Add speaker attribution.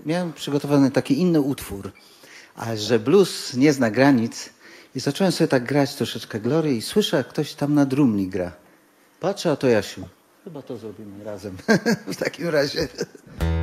Speaker 1: miałem przygotowany taki inny utwór, a że blues nie zna granic i zacząłem sobie tak grać troszeczkę Glory i słyszę, jak ktoś tam na drumli gra. Patrzę, a to Jasiu. Chyba to zrobimy razem w takim razie.